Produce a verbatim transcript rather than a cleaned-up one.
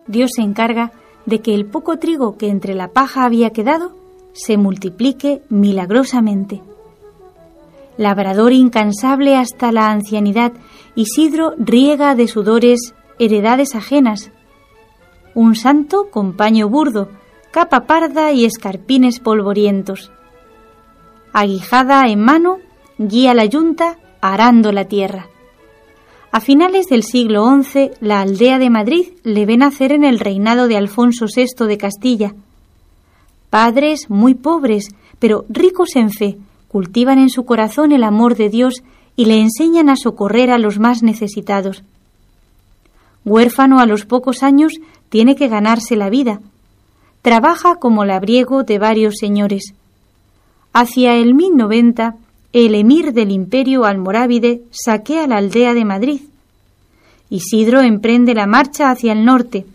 Dios se encarga de que el poco trigo que entre la paja había quedado se multiplique milagrosamente. Labrador incansable hasta la ancianidad, Isidro riega de sudores heredades ajenas. Un santo con paño burdo, capa parda y escarpines polvorientos. Aguijada en mano, guía la yunta arando la tierra. A finales del siglo once, la aldea de Madrid le ve nacer en el reinado de Alfonso sexto de Castilla. Padres muy pobres, pero ricos en fe, cultivan en su corazón el amor de Dios y le enseñan a socorrer a los más necesitados. Huérfano a los pocos años, tiene que ganarse la vida. Trabaja como labriego de varios señores. Hacia el mil noventa, el emir del imperio almorávide saquea la aldea de Madrid. Isidro emprende la marcha hacia el norte,